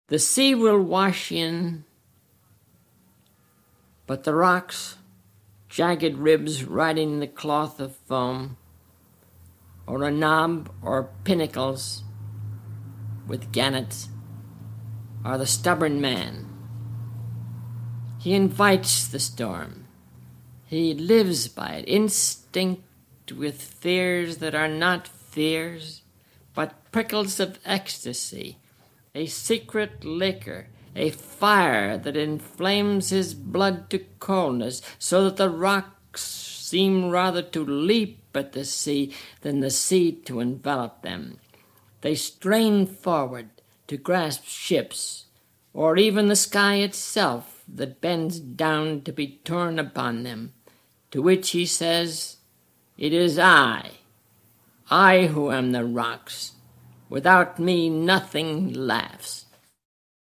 The sea will wash in, but the rocks, jagged ribs riding the cloth of foam, or a knob or pinnacles with gannets, are the stubborn man. He invites the storm. He lives by it, instinct with fears that are not fears, but prickles of ecstasy, a secret liquor, a fire that inflames his blood to coldness, so that the rocks seem rather to leap at the sea than the sea to envelop them. They strain forward to grasp ships, or even the sky itself that bends down to be torn upon them, to which he says, "It is I who am the rocks. Without me nothing laughs."